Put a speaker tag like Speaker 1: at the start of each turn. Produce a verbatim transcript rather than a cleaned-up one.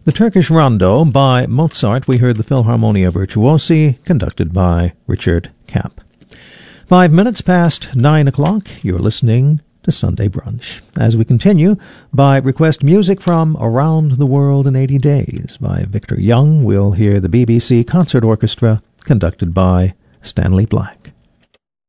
Speaker 1: The Turkish Rondo by Mozart. We heard the Philharmonia Virtuosi, conducted by Richard Kapp. Five minutes past nine o'clock, you're listening to Sunday Brunch. As we continue, by request, music from Around the World in eighty days by Victor Young. We'll hear the B B C Concert Orchestra, conducted by Stanley Black.